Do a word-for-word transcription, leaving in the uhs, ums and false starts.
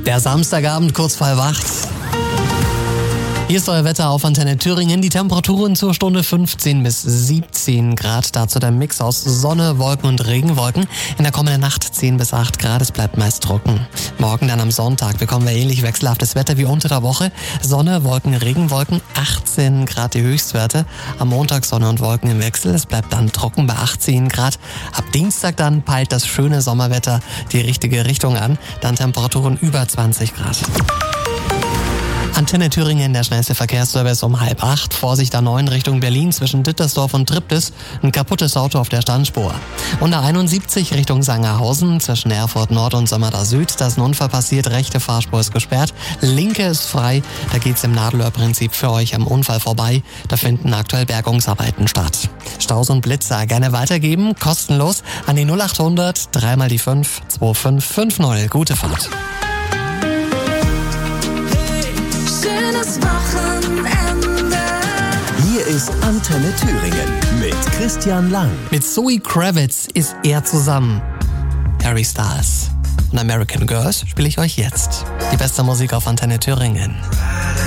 Der Samstagabend kurz vor halb acht. Hier ist euer Wetter auf Antenne Thüringen. Die Temperaturen zur Stunde fünfzehn bis siebzehn Grad. Dazu der Mix aus Sonne, Wolken und Regenwolken. In der kommenden Nacht zehn bis acht Grad. Es bleibt meist trocken. Morgen dann am Sonntag bekommen wir ähnlich wechselhaftes Wetter wie unter der Woche. Sonne, Wolken, Regenwolken, achtzehn Grad die Höchstwerte. Am Montag Sonne und Wolken im Wechsel. Es bleibt dann trocken bei achtzehn Grad. Ab Dienstag dann peilt das schöne Sommerwetter die richtige Richtung an. Dann Temperaturen über zwanzig Grad. Antenne Thüringen, der schnellste Verkehrsservice um halb acht. Vorsicht A neun Richtung Berlin zwischen Dittersdorf und Triptis. Ein kaputtes Auto auf der Standspur. Und A einundsiebzig Richtung Sangerhausen zwischen Erfurt Nord und Sömmerda Süd. Da ist ein Unfall passiert. Rechte Fahrspur ist gesperrt. Linke ist frei. Da geht's im Nadelöhrprinzip für euch am Unfall vorbei. Da finden aktuell Bergungsarbeiten statt. Staus und Blitzer gerne weitergeben. Kostenlos an die null achthundert drei mal die fünf zwei fünf fünf null. Gute Fahrt. Hier ist Antenne Thüringen mit Christian Lang. Mit Zoe Kravitz ist er zusammen. Harry Styles und American Girls spiele ich euch jetzt. Die beste Musik auf Antenne Thüringen.